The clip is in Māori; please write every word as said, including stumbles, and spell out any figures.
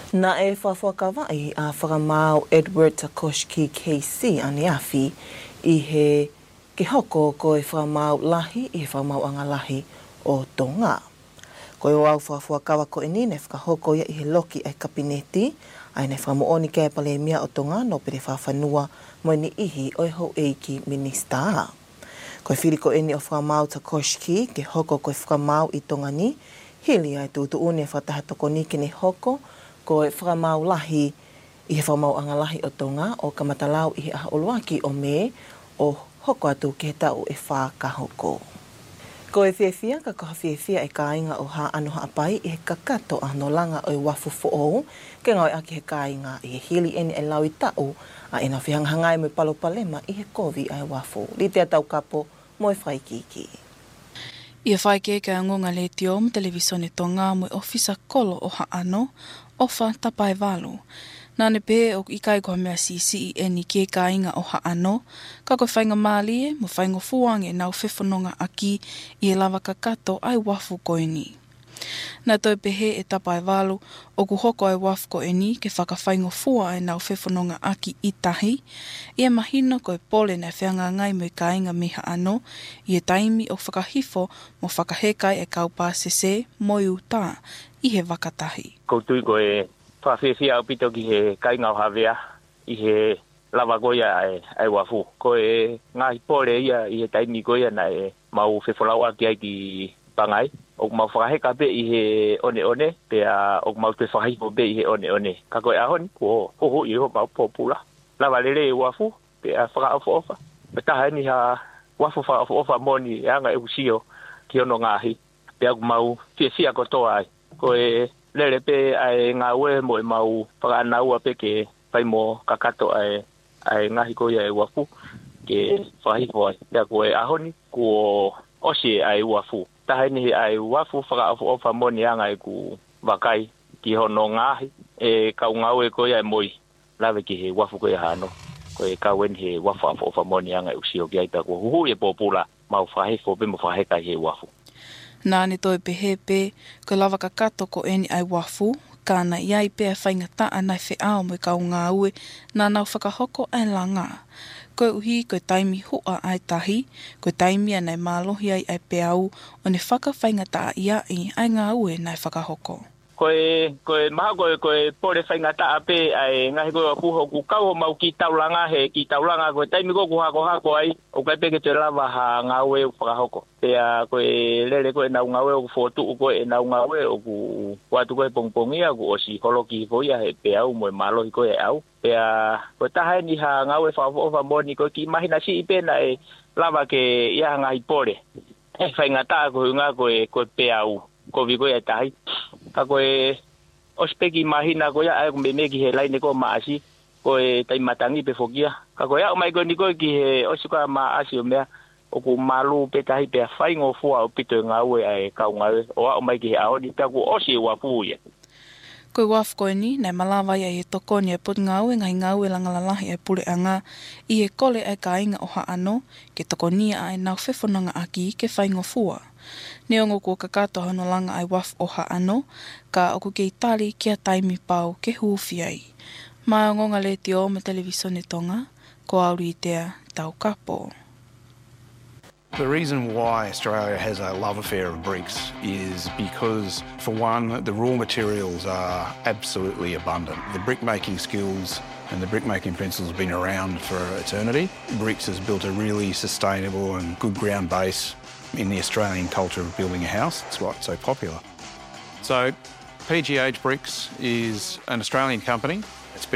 Na e whawhakawai a whakamau Edward Takoshki K C aniafi i he ke hoko ko e whakamau lahi i he whakamau anga lahi o Tonga. Ko e wau whawhakawa ko e ni ne whakahoko ia i he loki ai kapineti ai ne whakamuoni ke pale mia o Tonga no pere whawhanua mo ni ihi o e ho eiki minista. Ko e whiri ko e ni o whakamau Takoshki ke hoko ko e whakamau i Tonga ni hili ai tūtu uni e whatahatoko ni ke ne hoko ko e whakamau lahi i he whakamau anga lahi o Tonga o kamatalau i he aha oluaki o me o hoko atu ke he tau e whakahoko. Ko e whiawhia ka kaha whiawhia e kāinga o ha anu haapai i he kakato a no langa o e wafu fo'ou ke ngau e aki he kāinga i he hili eni e lau i tau a ina whianghangai mo i palopalema i he kovi a e wafu. Li te atau kapo mo e whaikiki. Ia whaike ka ngonga le tio mo televisione Tonga mo e ofisa kolo o ha ano ofa tapai walu. Nane pe o ikai koha mea sisi i eni ke ka inga o ha ano, ka koe whainga mālie mo whaingo fuange nau whewhanonga aki i e lava kakato ai wafu koe ni. Nā toi pehe e tapai walu o ku hoko ai wafu koe ni ke whakawhaingo fua ai nau whewhanonga aki i tahi, i e mahina koe pole nei whianga ngai mo i ka inga miha ano, i e taimi o whakahifo mo whakahekai e kaupā sese mo i uta i he wakatahi. Koutui koe whawhiawhia au pito ki he kainga o hawea i he lava goia ai, ai wafu. Koe ngahi pole ia i he taimi goia na e mau whewhalau aki ai ki pangai. O mau whakaheka be i he one one, pea o mau te whakahifo be i he one one. Ka koe ahoni, ko hoho i ho mau popula. Lava lele e wafu, pea whakaofa ofa. Me taha ni ha wafu whakaofa ofa moni e anga e usio ki ono ngahi. Pea ku mau whiawhia kotoa ai. Koe lele pe ai ngā ue mo e mau whakanaua pe ke whai mo kakato ai, ai ngahi koia e wafu ke whakahifo ai. Pea koe ahoni, ko osi ai wafu. Taha ni ai wafu whakaofa ofa moni anga e ku wakai ki hono ngahi e kau ngau e koia e moi lawe ki he wafu koia hano. Koe kau eni he wafu ofa ofa moni anga e usio ki aita ko huhu e popula mau whakahifo pe mo whakaheka he wafu. Nā ne toi pehe pe, ko lava ka kato ko eni ai wafu, kāna iai pea whainga taa nai wheao mo i kau ngā ue, nā nau whakahoko ai langa. Koe uhi koe taimi hua ai tahi, koe taimi anai mālohi ai ai peau, o ne whaka whainga taa iai ai ngā ue nai whakahoko. Koe, koe maha koe, koe pore whainga taa pe ai ngahi koe puho ku kau mau ki taulanga he ki taulanga koe taimi ko ku hako hako ai o kai peke te lava ha ngā ue u whakahoko. Pea koe lele koe nau ngā ue o ku whotu koe nau ngā ue o ku watu koe pongpongia ku o si holoki hifoia he peau mo e malohi koe au. Pea koe taha ni ha ngā ue whakaofa moni koe ki mahina si ipena e lava ke ia ngahi pore. E whainga taa koe ngā koe koe peau. Ko vi koe e tahi. Ka koe ospeki mahina koe ai ko me meki he laine ko maasi koe tai matangi pe fokia. Ka koe au mai koe ni koe ki he osuka maasi o mea o ku malu pe tahi pe whaingo fua o pito ngā ue ai kau ngā ue. O au mai ki he aoni pe ku osi e wafu ia. Koe wafu koe ni, nei malawa ia e tokoni e pot ngā ue ngai ngā ue langalalahi e pule anga i e kole ai ka inga o ha ano ke tokonia ai nau whewhananga aki ke whaingo fua. Neongo kua kakato hono langa ai wafu o ha ano, ka oku ke itali kia taimi pau ke huuwhi ai. Mai o ngonga le te o me televisione Tonga, ko auri tea tau kapo. The reason why Australia has a love affair of bricks is because, for one, the raw materials are absolutely abundant. The brick-making skills and the brick-making principles have been around for eternity. Bricks has built a really sustainable and good ground base in the Australian culture of building a house. That's why it's so popular. So P G H Bricks is an Australian company